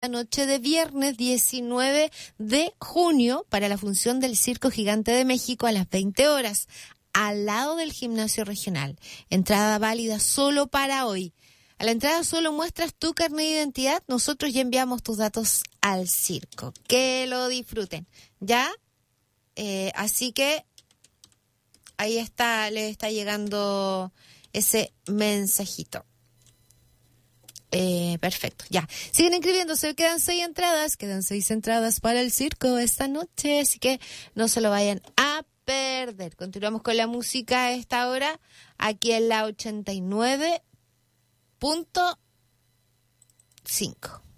la noche de viernes 19 de junio para la función del Circo Gigante de México a las 20 horas, al lado del gimnasio regional. Entrada válida solo para hoy. A la entrada solo muestras tu carnet de identidad, nosotros ya enviamos tus datos al circo. Que lo disfruten, ¿ya? Así que ahí está, le está llegando ese mensajito. Perfecto, ya. Siguen inscribiéndose, quedan 6 entradas para el circo esta noche, así que no se lo vayan a perder. Continuamos con la música a esta hora, aquí en la 89.5.